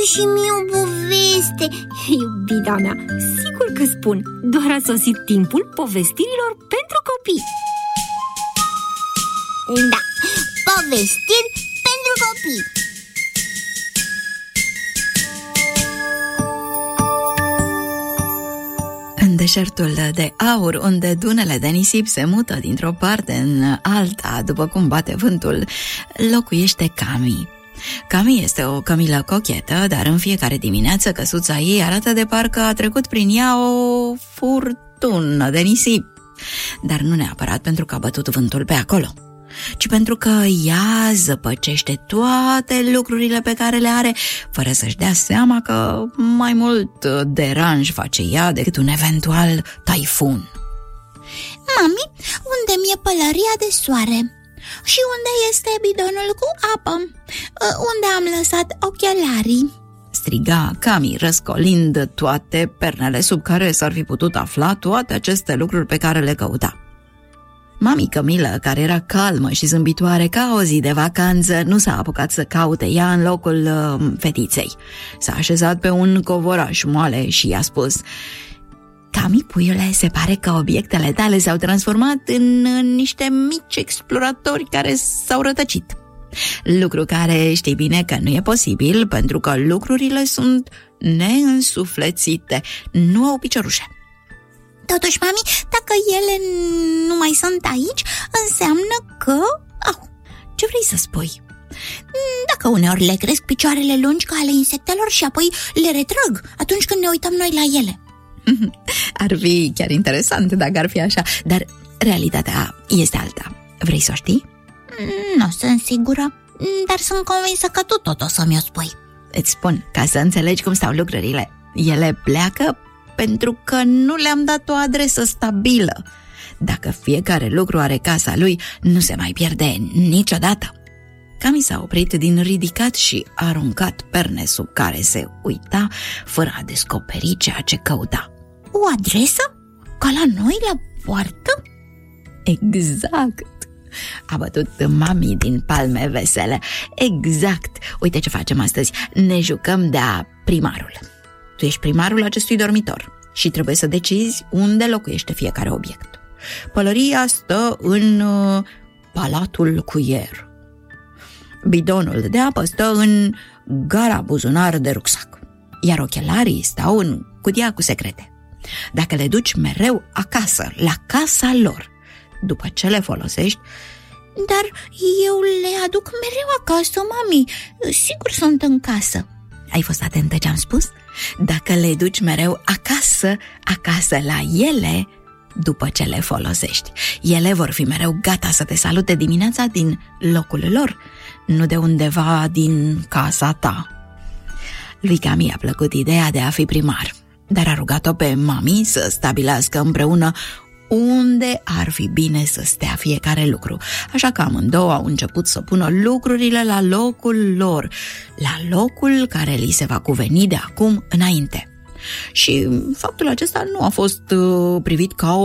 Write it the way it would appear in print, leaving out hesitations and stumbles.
și mie o poveste. Iubita mea, sigur că spun. Doar a sosit timpul povestirilor pentru copii. Da, povestiri pentru copii. În deșertul de aur, unde dunele de nisip se mută dintr-o parte în alta, după cum bate vântul, locuiește Cami. Cami este o cămilă cochetă, dar în fiecare dimineață căsuța ei arată de parcă a trecut prin ea o furtună de nisip. Dar nu neapărat pentru că a bătut vântul pe acolo, ci pentru că ea zăpăcește toate lucrurile pe care le are, fără să-și dea seama că mai mult deranj face ea decât un eventual taifun. Mami, unde mi-e pălăria de soare? Și unde este bidonul cu apă? Unde am lăsat ochelarii? Striga Cami, răscolind toate pernele sub care s-ar fi putut afla toate aceste lucruri pe care le căuta. Mami Cămilă, care era calmă și zâmbitoare ca o zi de vacanță, nu s-a apucat să caute ea în locul fetiței. S-a așezat pe un covoraș moale și i-a spus: Cami, puiule, se pare că obiectele tale s-au transformat în niște mici exploratori care s-au rătăcit. Lucru care știi bine că nu e posibil, pentru că lucrurile sunt neînsuflețite, nu au piciorușe. Totuși, mami, dacă ele nu mai sunt aici, înseamnă că... Ce vrei să spui? Dacă uneori le cresc picioarele lungi ca ale insectelor și apoi le retrag atunci când ne uităm noi la ele. Ar fi chiar interesant dacă ar fi așa, dar realitatea este alta. Vrei să o știi? Nu sunt sigură, dar sunt convinsă că tu tot o să mi-o spui. Îți spun, ca să înțelegi cum stau lucrurile. Ele pleacă pentru că nu le-am dat o adresă stabilă. Dacă fiecare lucru are casa lui, nu se mai pierde niciodată. Cami s-a oprit din ridicat și a aruncat perne sub care se uita, fără a descoperi ceea ce căuta. O adresă? Ca la noi, la poartă? Exact! A bătut mami din palme vesele. Exact! Uite ce facem astăzi. Ne jucăm de-a primarul. Tu ești primarul acestui dormitor și trebuie să decizi unde locuiește fiecare obiect. Pălăria stă în palatul cuier. Bidonul de apă stă în gara buzunar de rucsac, iar ochelarii stau în cutia cu secrete. Dacă le duci mereu acasă, la casa lor, după ce le folosești... Dar eu le aduc mereu acasă, mami. Sigur sunt în casă. Ai fost atentă ce am spus? Dacă le duci mereu acasă la ele, după ce le folosești, ele vor fi mereu gata să te salute dimineața din locul lor, nu de undeva din casa ta. Lui Cami a plăcut ideea de a fi primar, dar a rugat-o pe mami să stabilească împreună unde ar fi bine să stea fiecare lucru. Așa că amândouă au început să pună lucrurile la locul lor, la locul care li se va cuveni de acum înainte. Și faptul acesta nu a fost privit ca